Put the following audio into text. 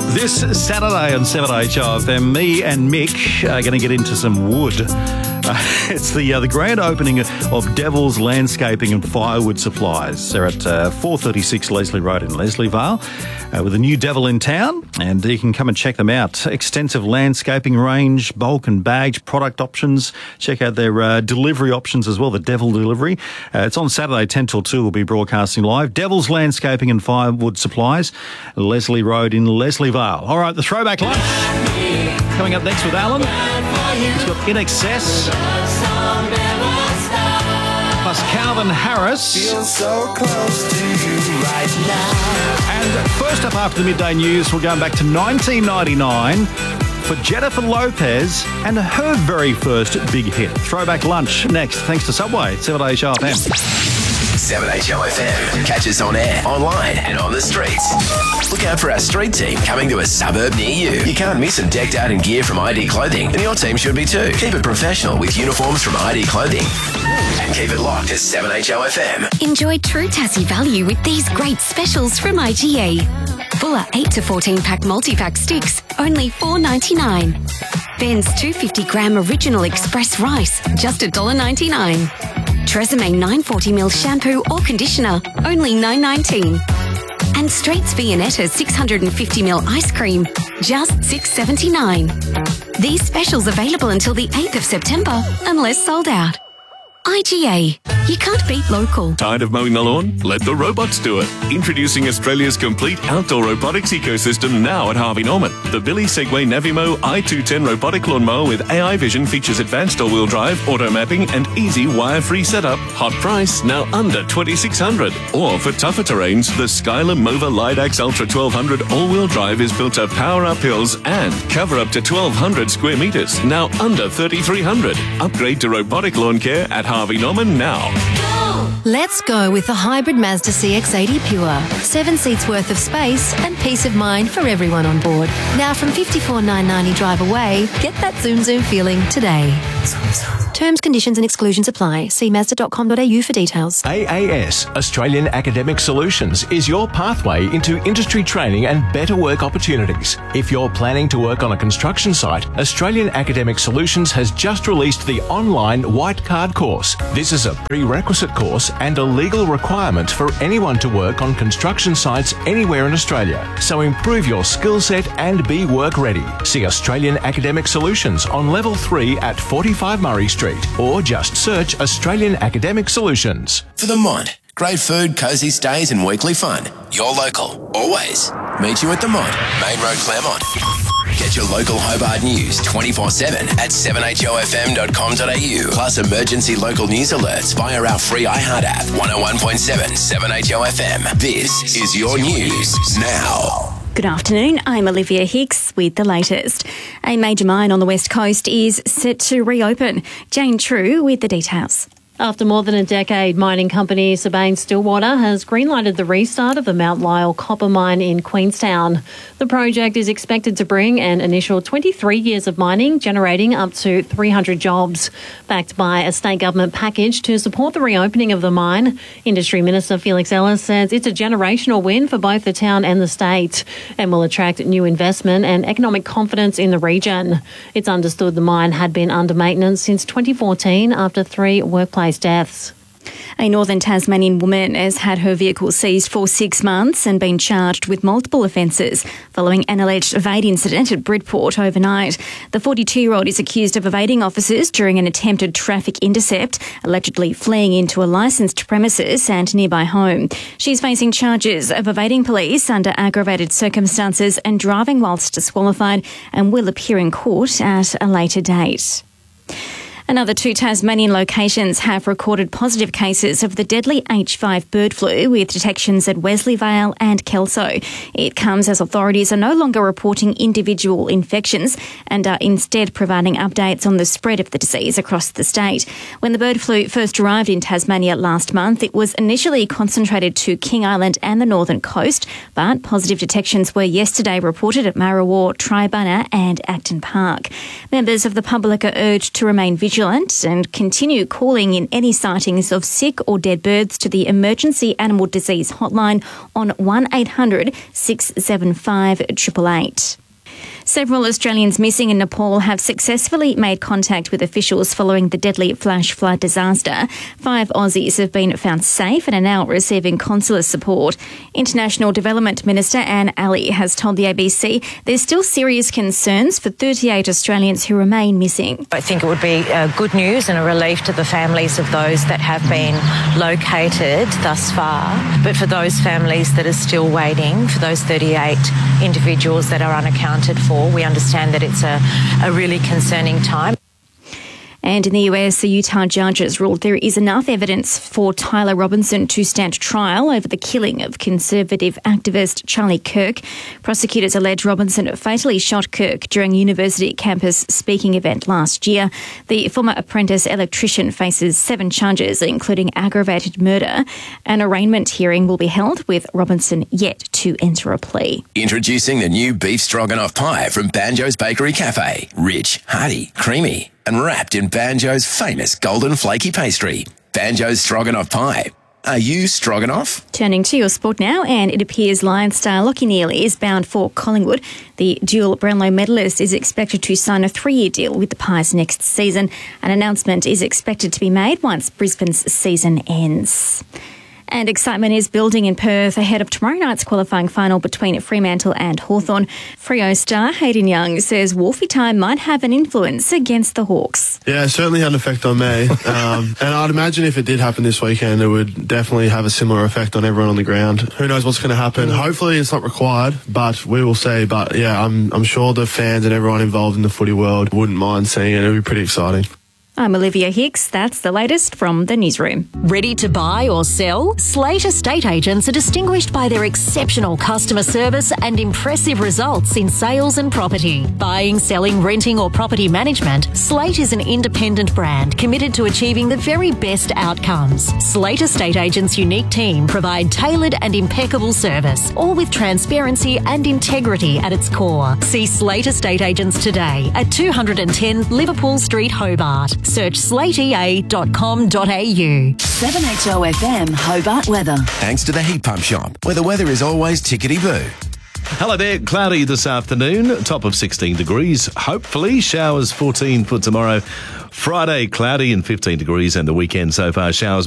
This Saturday on 7HOFM, me and Mick are going to get into some wood. It's the grand opening of Devil's Landscaping and Firewood Supplies. They're at 436 Leslie Road in Leslievale with a new Devil in town, and you can come and check them out. Extensive landscaping range, bulk and bagged product options. Check out their delivery options as well, the Devil delivery. It's on Saturday 10 till 2. We'll be broadcasting live. Devil's Landscaping and Firewood Supplies, Leslie Road in Leslievale. All right, the throwback lunch coming up next with Alan. He's got In Excess, plus Calvin Harris. Feel so close to you right now. And first up after the midday news, we're going back to 1999 for Jennifer Lopez and her very first big hit. Throwback lunch next, thanks to Subway, 7HOFM. 7HOFM. Catch us on air, online and on the streets. Look out for our street team coming to a suburb near you. You can't miss them decked out in gear from ID Clothing, and your team should be too. Keep it professional with uniforms from ID Clothing. And keep it locked to 7HOFM. Enjoy true Tassie value with these great specials from IGA. Fuller 8 to 14 pack multi-pack sticks, only $4.99. Ben's 250-gram original express rice, just $1.99. Tresemme 940ml shampoo or conditioner, only $9.19. And Straits Viennetta 650ml ice cream, just $6.79. These specials available until the 8th of September, unless sold out. IGA. You can't beat local. Tired of mowing the lawn? Let the robots do it. Introducing Australia's complete outdoor robotics ecosystem now at Harvey Norman. The Billy Segway Navimo i210 robotic lawnmower with AI vision features advanced all-wheel drive, auto mapping and easy wire-free setup. Hot price, now under $2,600. Or for tougher terrains, the Skylar Mova Lidax Ultra 1200 all-wheel drive is built to power up hills and cover up to 1,200 square metres, now under $3,300. Upgrade to robotic lawn care at Harvey Norman now. Let's go with the hybrid Mazda CX-80 Pure. 7 seats worth of space and peace of mind for everyone on board. Now from $54,990 drive away, get that zoom zoom feeling today. Terms, conditions and exclusions apply. See Mazda.com.au for details. AAS, Australian Academic Solutions, is your pathway into industry training and better work opportunities. If you're planning to work on a construction site, Australian Academic Solutions has just released the online White Card course. This is a prerequisite course and a legal requirement for anyone to work on construction sites anywhere in Australia. So improve your skill set and be work ready. See Australian Academic Solutions on Level 3 at 45 Murray Street, or just search Australian Academic Solutions. For the Mont. Great food, cosy stays and weekly fun. You're local. Always. Meet you at the Mont. Main Road, Claremont. Get your local Hobart news 24/7 at 7HOFM.com.au. Plus emergency local news alerts via our free iHeart app. 101.7 7HOFM. This is your news now. Good afternoon, I'm Olivia Hicks with the latest. A major mine on the West Coast is set to reopen. Jane True with the details. After more than a decade, mining company Sabine-Stillwater has greenlighted the restart of the Mount Lyell copper mine in Queenstown. The project is expected to bring an initial 23 years of mining, generating up to 300 jobs. Backed by a state government package to support the reopening of the mine, Industry Minister Felix Ellis says it's a generational win for both the town and the state and will attract new investment and economic confidence in the region. It's understood the mine had been under maintenance since 2014 after 3 workplace deaths. A northern Tasmanian woman has had her vehicle seized for 6 months and been charged with multiple offences following an alleged evade incident at Bridport overnight. The 42-year-old is accused of evading officers during an attempted traffic intercept, allegedly fleeing into a licensed premises and nearby home. She's facing charges of evading police under aggravated circumstances and driving whilst disqualified and will appear in court at a later date. Another 2 Tasmanian locations have recorded positive cases of the deadly H5 bird flu, with detections at Wesleyvale and Kelso. It comes as authorities are no longer reporting individual infections and are instead providing updates on the spread of the disease across the state. When the bird flu first arrived in Tasmania last month, it was initially concentrated to King Island and the northern coast, but positive detections were yesterday reported at Marrawar, Tribunna and Acton Park. Members of the public are urged to remain vigilant vigilant and continue calling in any sightings of sick or dead birds to the Emergency Animal Disease Hotline on 1800 675 888. Several Australians missing in Nepal have successfully made contact with officials following the deadly flash flood disaster. 5 Aussies have been found safe and are now receiving consular support. International Development Minister Anne Alley has told the ABC there's still serious concerns for 38 Australians who remain missing. I think it would be good news and a relief to the families of those that have been located thus far. But for those families that are still waiting, for those 38 individuals that are unaccounted for, we understand that it's a really concerning time. And in the US, the Utah judges ruled there is enough evidence for Tyler Robinson to stand trial over the killing of conservative activist Charlie Kirk. Prosecutors allege Robinson fatally shot Kirk during a university campus speaking event last year. The former apprentice electrician faces 7 charges, including aggravated murder. An arraignment hearing will be held with Robinson yet to enter a plea. Introducing the new beef stroganoff pie from Banjo's Bakery Cafe. Rich, hearty, creamy, and wrapped in Banjo's famous golden flaky pastry. Banjo's Stroganoff Pie. Are you Stroganoff? Turning to your sport now, and it appears Lions star Lachie Neale is bound for Collingwood. The dual Brownlow medalist is expected to sign a 3-year deal with the Pies next season. An announcement is expected to be made once Brisbane's season ends. And excitement is building in Perth ahead of tomorrow night's qualifying final between Fremantle and Hawthorn. Freo star Hayden Young says Wolfie time might have an influence against the Hawks. Yeah, it certainly had an effect on me. And I'd imagine if it did happen this weekend, it would definitely have a similar effect on everyone on the ground. Who knows what's going to happen? Hopefully it's not required, but we will see. But yeah, I'm sure the fans and everyone involved in the footy world wouldn't mind seeing it. It would be pretty exciting. I'm Olivia Hicks. That's the latest from the newsroom. Ready to buy or sell? Slate Estate Agents are distinguished by their exceptional customer service and impressive results in sales and property. Buying, selling, renting or property management, Slate is an independent brand committed to achieving the very best outcomes. Slate Estate Agents' unique team provide tailored and impeccable service, all with transparency and integrity at its core. See Slate Estate Agents today at 210 Liverpool Street, Hobart. Search slateea.com.au. 7HO FM Hobart weather. Thanks to the Heat Pump Shop, where the weather is always tickety-boo. Hello there. Cloudy this afternoon, top of 16 degrees. Hopefully showers 14 for tomorrow. Friday, cloudy and 15 degrees, and the weekend so far showers